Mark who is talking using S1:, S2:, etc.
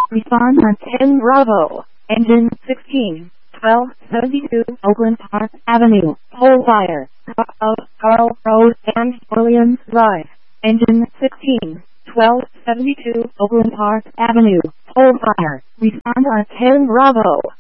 S1: Respond on 10 Bravo. Engine 16. 1272 Oakland Park Avenue, Pole Fire, Carl Road and Williams Drive. Engine 16. 1272 Oakland Park Avenue, Pole Fire. Respond on 10 Bravo.